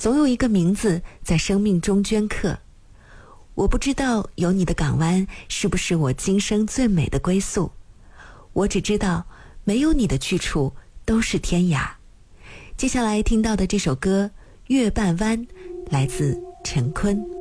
总有一个名字在生命中镌刻。我不知道有你的港湾是不是我今生最美的归宿，我只知道没有你的去处都是天涯。接下来听到的这首歌《月半弯》来自陈坤。